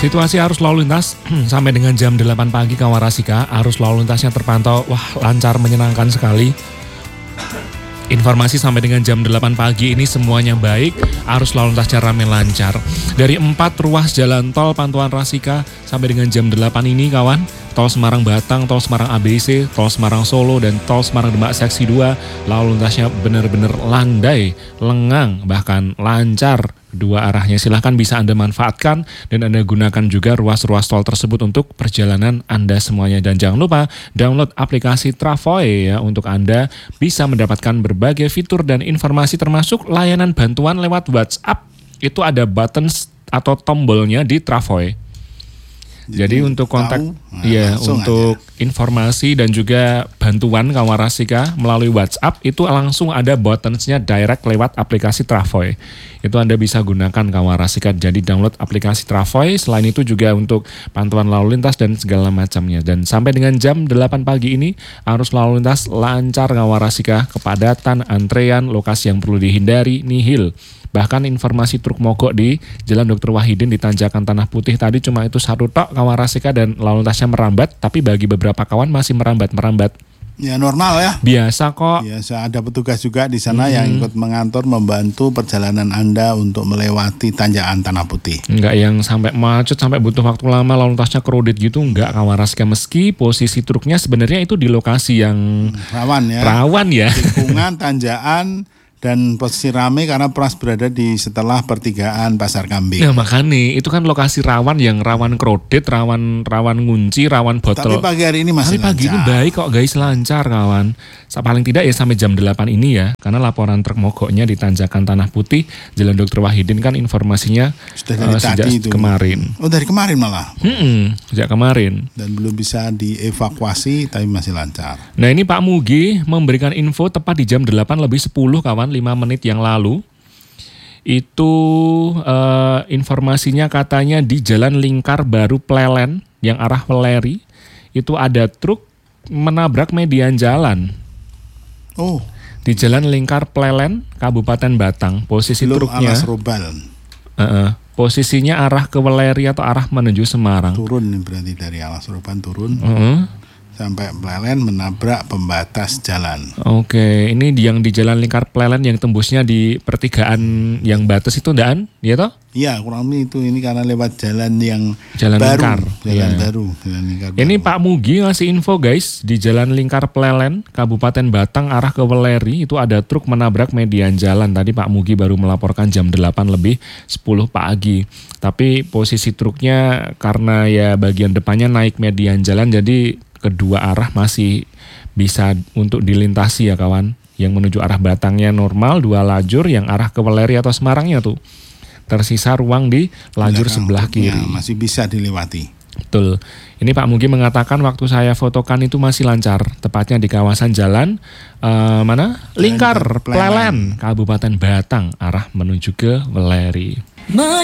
Situasi arus lalu lintas sampai dengan jam 8 pagi kawan Rasika, arus lalu lintasnya terpantau lancar, menyenangkan sekali. Informasi sampai dengan jam 8 pagi ini semuanya baik, arus lalu lintasnya ramai lancar. Dari 4 ruas jalan tol pantauan Rasika sampai dengan jam 8 ini kawan, tol Semarang Batang, tol Semarang ABC, tol Semarang Solo, dan tol Semarang Demak seksi 2, lalu lintasnya benar-benar landai, lengang, bahkan lancar dua arahnya. Silahkan bisa Anda manfaatkan dan Anda gunakan juga ruas-ruas tol tersebut untuk perjalanan Anda semuanya. Dan jangan lupa download aplikasi Travoy ya, untuk Anda bisa mendapatkan berbagai fitur dan informasi termasuk layanan bantuan lewat WhatsApp. Itu ada buttons atau tombolnya di Travoy. Jadi untuk kontak, untuk informasi dan juga bantuan kawan Rasika melalui WhatsApp itu langsung ada buttonsnya direct lewat aplikasi Travoy. Itu Anda bisa gunakan kawan Rasika. Jadi download aplikasi Travoy. Selain itu juga untuk pantauan lalu lintas dan segala macamnya. Dan sampai dengan jam 8 pagi ini arus lalu lintas lancar kawan Rasika. Kepadatan, antrean, lokasi yang perlu dihindari nihil. Bahkan informasi truk mogok di Jalan Dr. Wahidin di Tanjakan Tanah Putih tadi cuma itu satu tok kawan Rasika dan lalu lintasnya merambat, tapi bagi beberapa kawan masih merambat. Ya normal ya. Biasa kok. Biasa, ada petugas juga di sana yang ikut mengatur, membantu perjalanan Anda untuk melewati Tanjakan Tanah Putih. Enggak yang sampai macet, sampai butuh waktu lama, lalu lintasnya crowded gitu, enggak kawan Rasika. Meski posisi truknya sebenarnya itu di lokasi yang rawan ya. Tikungan, tanjakan, dan posisi rame karena Pras berada di setelah pertigaan Pasar Kambing. Nah makanya itu kan lokasi rawan, yang rawan crowded, rawan ngunci, rawan botol. Tapi pagi hari ini masih lancar. Pagi ini baik kok guys, lancar kawan. Paling tidak ya sampai jam 8 ini ya. Karena laporan truk mogoknya di Tanjakan Tanah Putih, Jalan Dr. Wahidin kan informasinya sudah dari sejak tadi itu. Kemarin. Oh dari kemarin malah? Sejak kemarin. Dan belum bisa dievakuasi tapi masih lancar. Nah ini Pak Mugi memberikan info tepat di jam 8:10 kawan, 5 menit yang lalu. Itu informasinya katanya di Jalan Lingkar Baru Plelen yang arah Weleri itu ada truk menabrak median jalan. Oh, di Jalan Lingkar Plelen Kabupaten Batang. Posisi truknya Alas Robal. Posisinya arah ke Weleri atau arah menuju Semarang. Turun nih berarti dari Alas Robal turun. Sampai Plelen menabrak pembatas jalan. Oke, ini yang di Jalan Lingkar Plelen yang tembusnya di pertigaan yang batas itu ndaan, ya toh? Iya, kurang lebih itu, ini karena lewat jalan yang jalan baru, lingkar. Jalan baru, jalan lingkar. Ini baru. Pak Mugi ngasih info guys, di Jalan Lingkar Plelen, Kabupaten Batang arah ke Weleri itu ada truk menabrak median jalan. Tadi Pak Mugi baru melaporkan jam 8:10 pagi. Tapi posisi truknya karena ya bagian depannya naik median jalan, jadi kedua arah masih bisa untuk dilintasi ya kawan. Yang menuju arah Batangnya normal 2 lajur, yang arah ke Weleri atau Semarangnya tuh tersisa ruang di lajur sebelah kiri. Masih bisa dilewati. Betul. Ini Pak Mugi mengatakan waktu saya fotokan itu masih lancar, tepatnya di kawasan jalan Lingkar Plelen, Kabupaten Batang, arah menuju ke Weleri.